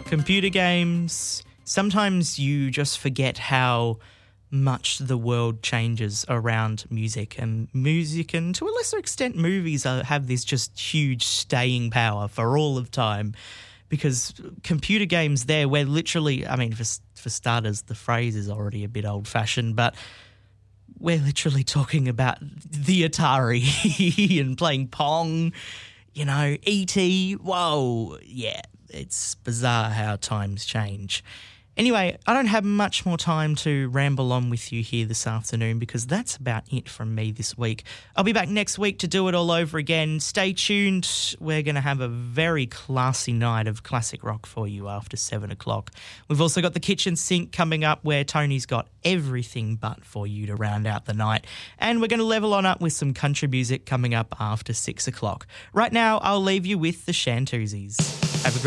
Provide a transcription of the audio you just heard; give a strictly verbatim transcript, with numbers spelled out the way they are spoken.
computer games, sometimes you just forget how much the world changes around music, and music and to a lesser extent movies are, have this just huge staying power for all of time, because computer games there, we're literally, I mean, for, for starters, the phrase is already a bit old-fashioned, but we're literally talking about the Atari and playing Pong, you know, E T, whoa, yeah, it's bizarre how times change. Anyway, I don't have much more time to ramble on with you here this afternoon, because that's about it from me this week. I'll be back next week to do it all over again. Stay tuned. We're going to have a very classy night of classic rock for you after seven o'clock. We've also got the kitchen sink coming up, where Tony's got everything but for you to round out the night. And we're going to level on up with some country music coming up after six o'clock. Right now, I'll leave you with the Shantoozies. Have a great